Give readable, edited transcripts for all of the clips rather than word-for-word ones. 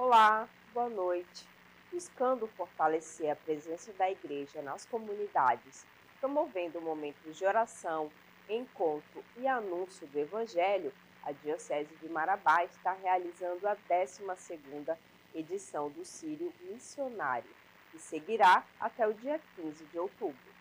Olá, boa noite. Buscando fortalecer a presença da igreja nas comunidades, promovendo momentos de oração, encontro e anúncio do Evangelho, a Diocese de Marabá está realizando a 12ª edição do Círio Missionário, que seguirá até o dia 15 de outubro.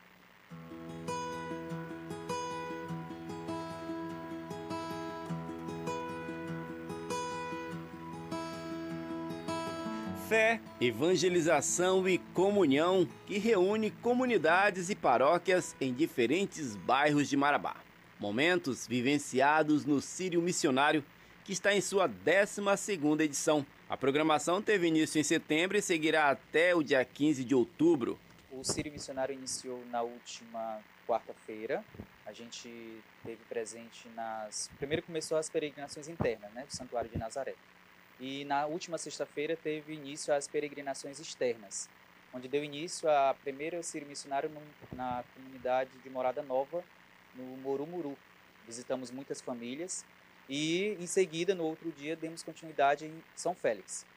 Fé, evangelização e comunhão que reúne comunidades e paróquias em diferentes bairros de Marabá. Momentos vivenciados no Círio Missionário, que está em sua 12ª edição. A programação teve início em setembro e seguirá até o dia 15 de outubro. O Círio Missionário iniciou na última quarta-feira. A gente teve presente Primeiro começou as peregrinações internas, do Santuário de Nazaré. E na última sexta-feira teve início as peregrinações externas, onde deu início a primeira Círio Missionário na comunidade de Morada Nova, no Morumuru. Visitamos muitas famílias e, em seguida, no outro dia, demos continuidade em São Félix.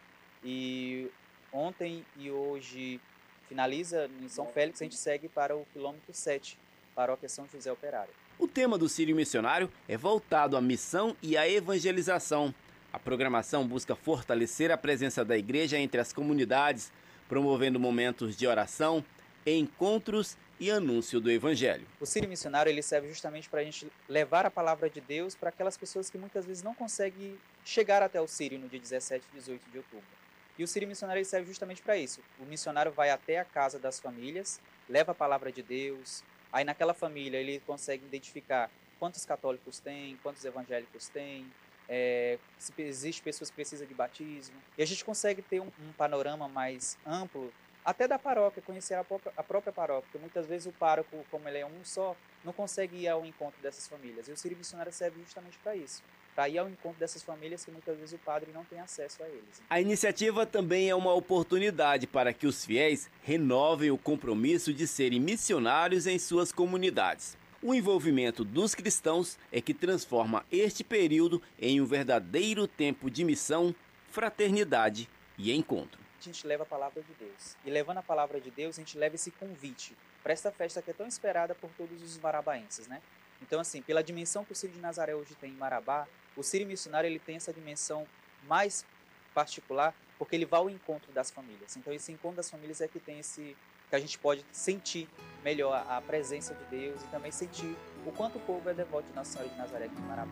E ontem e hoje finaliza em São Félix, a gente segue para o quilômetro 7, Paróquia São José Operário. O tema do Círio Missionário é voltado à missão e à evangelização. A programação busca fortalecer a presença da igreja entre as comunidades, promovendo momentos de oração, encontros e anúncio do Evangelho. O Círio Missionário ele serve justamente para a gente levar a palavra de Deus para aquelas pessoas que muitas vezes não conseguem chegar até o Círio no dia 17 e 18 de outubro. E o Círio Missionário ele serve justamente para isso. O missionário vai até a casa das famílias, leva a palavra de Deus, aí naquela família ele consegue identificar quantos católicos tem, quantos evangélicos tem, se existe pessoas que precisam de batismo. E a gente consegue ter um panorama mais amplo, até da paróquia, conhecer a própria paróquia, porque muitas vezes o pároco, como ele é um só, não consegue ir ao encontro dessas famílias. E o Círio Missionário serve justamente para isso, para ir ao encontro dessas famílias que muitas vezes o padre não tem acesso a eles. A iniciativa também é uma oportunidade para que os fiéis renovem o compromisso de serem missionários em suas comunidades. O envolvimento dos cristãos é que transforma este período em um verdadeiro tempo de missão, fraternidade e encontro. A gente leva a palavra de Deus. E levando a palavra de Deus, a gente leva esse convite para esta festa que é tão esperada por todos os marabaenses, Então, assim, pela dimensão que o Círio de Nazaré hoje tem em Marabá, o Círio Missionário ele tem essa dimensão mais particular porque ele vai ao encontro das famílias. Então, esse encontro das famílias é que tem que a gente pode sentir melhor a presença de Deus e também sentir o quanto o povo é devoto de Nossa Senhora de Nazaré aqui em Marabá.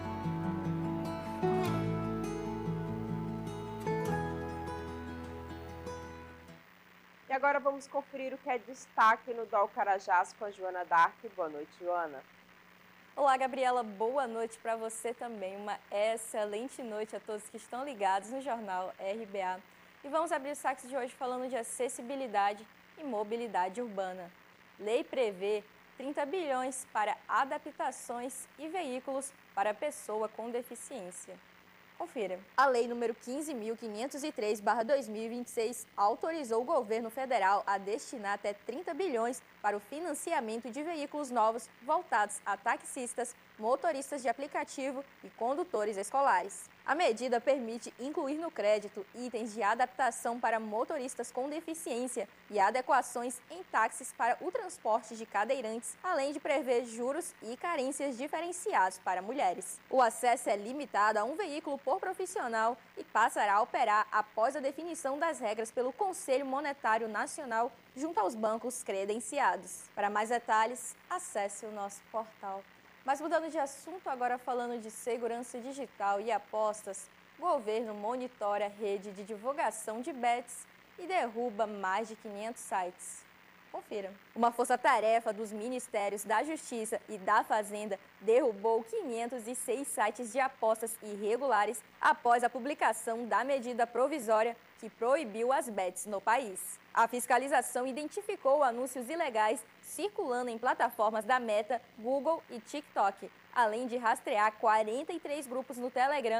E agora vamos conferir o que é destaque no Dol Carajás com a Joana Dark. Boa noite, Joana. Olá, Gabriela. Boa noite para você também. Uma excelente noite a todos que estão ligados no Jornal RBA. E vamos abrir o saque de hoje falando de acessibilidade e mobilidade urbana. Lei prevê 30 bilhões para adaptações e veículos para pessoa com deficiência. Confira. A Lei nº 15.503/2026 autorizou o governo federal a destinar até 30 bilhões para o financiamento de veículos novos voltados a taxistas, motoristas de aplicativo e condutores escolares. A medida permite incluir no crédito itens de adaptação para motoristas com deficiência e adequações em táxis para o transporte de cadeirantes, além de prever juros e carências diferenciados para mulheres. O acesso é limitado a um veículo por profissional e passará a operar após a definição das regras pelo Conselho Monetário Nacional junto aos bancos credenciados. Para mais detalhes, acesse o nosso portal. Mas mudando de assunto, agora falando de segurança digital e apostas, o governo monitora a rede de divulgação de bets e derruba mais de 500 sites. Confira. Uma força-tarefa dos Ministérios da Justiça e da Fazenda derrubou 506 sites de apostas irregulares após a publicação da medida provisória que proibiu as bets no país. A fiscalização identificou anúncios ilegais circulando em plataformas da Meta, Google e TikTok, além de rastrear 43 grupos no Telegram